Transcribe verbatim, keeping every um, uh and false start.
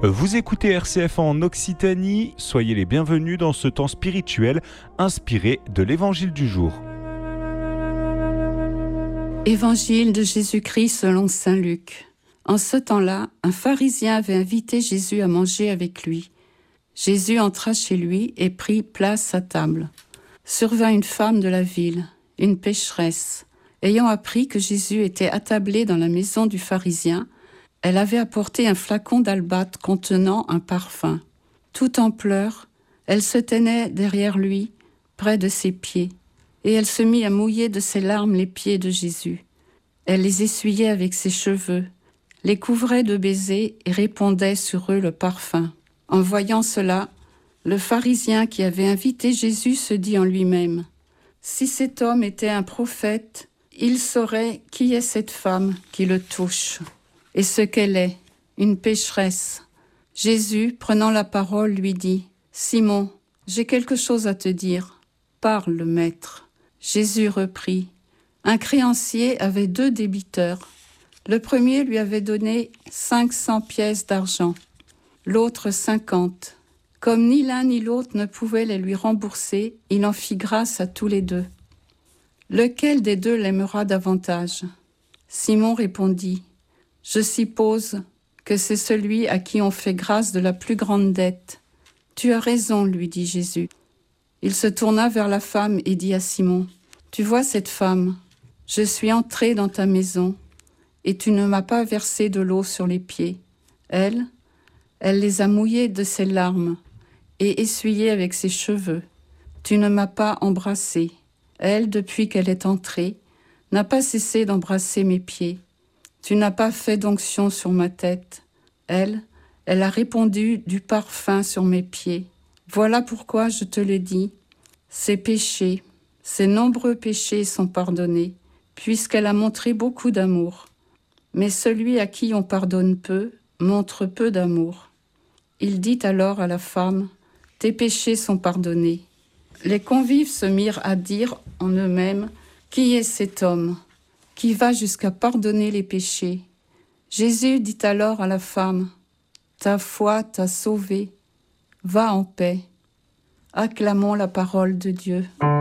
Vous écoutez R C F en Occitanie, soyez les bienvenus dans ce temps spirituel inspiré de l'Évangile du jour. Évangile de Jésus-Christ selon saint Luc. En ce temps-là, un pharisien avait invité Jésus à manger avec lui. Jésus entra chez lui et prit place à table. Survint une femme de la ville, une pécheresse. Ayant appris que Jésus était attablé dans la maison du pharisien, elle avait apporté un flacon d'albâtre contenant un parfum. Tout en pleurs, elle se tenait derrière lui, près de ses pieds, et elle se mit à mouiller de ses larmes les pieds de Jésus. Elle les essuyait avec ses cheveux, les couvrait de baisers et répandait sur eux le parfum. En voyant cela, le pharisien qui avait invité Jésus se dit en lui-même : « Si cet homme était un prophète, il saurait qui est cette femme qui le touche. » Et ce qu'elle est, une pécheresse. Jésus, prenant la parole, lui dit : « Simon, j'ai quelque chose à te dire. Parle, maître. » Jésus reprit : « Un créancier avait deux débiteurs. Le premier lui avait donné cinq cents pièces d'argent, l'autre cinquante. Comme ni l'un ni l'autre ne pouvait les lui rembourser, il en fit grâce à tous les deux. Lequel des deux l'aimera davantage ? » Simon répondit : « Je suppose que c'est celui à qui on fait grâce de la plus grande dette. » « Tu as raison, lui dit Jésus. Il se tourna vers la femme et dit à Simon : « Tu vois cette femme, je suis entré dans ta maison et tu ne m'as pas versé de l'eau sur les pieds. Elle, elle les a mouillés de ses larmes et essuyés avec ses cheveux. Tu ne m'as pas embrassé. Elle, depuis qu'elle est entrée, n'a pas cessé d'embrasser mes pieds. Tu n'as pas fait d'onction sur ma tête. Elle, elle a répandu du parfum sur mes pieds. Voilà pourquoi je te le dis, ses péchés, ses nombreux péchés sont pardonnés, puisqu'elle a montré beaucoup d'amour. Mais celui à qui on pardonne peu, montre peu d'amour. » Il dit alors à la femme : « Tes péchés sont pardonnés. » Les convives se mirent à dire en eux-mêmes : « Qui est cet homme qui va jusqu'à pardonner les péchés ?» Jésus dit alors à la femme : « Ta foi t'a sauvée, va en paix. » Acclamons la parole de Dieu.